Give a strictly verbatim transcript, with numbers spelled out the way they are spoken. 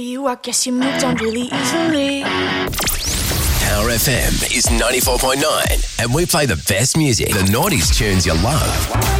you, I guess you moved on really easily. Power F M is ninety-four point nine, and we play the best music, the noughties tunes you love.